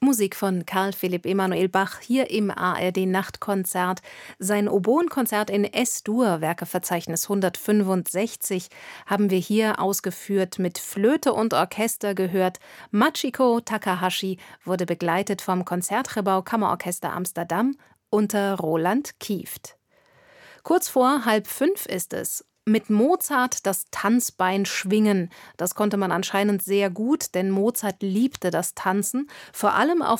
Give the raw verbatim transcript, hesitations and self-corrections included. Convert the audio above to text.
Musik von Karl Philipp Emanuel Bach hier im A R D-Nachtkonzert. Sein Oboenkonzert in S-Dur, Werkeverzeichnis hundertfünfundsechzig, haben wir hier ausgeführt, mit Flöte und Orchester gehört. Machiko Takahashi wurde begleitet vom Concertgebouw Kammerorchester Amsterdam unter Roland Kieft. Kurz vor halb fünf ist es. Mit Mozart das Tanzbein schwingen. Das konnte man anscheinend sehr gut, denn Mozart liebte das Tanzen, vor allem auf